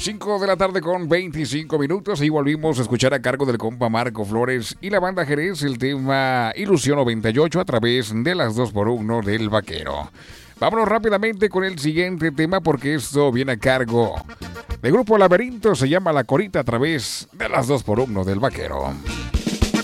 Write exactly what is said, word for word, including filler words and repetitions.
cinco de la tarde con veinticinco minutos y volvimos a escuchar a cargo del compa Marco Flores y la banda Jerez el tema Ilusión noventa y ocho a través de las dos por uno del Vaquero. Vámonos rápidamente con el siguiente tema porque esto viene a cargo del grupo Laberinto, se llama La Corita a través de las dos por uno del Vaquero.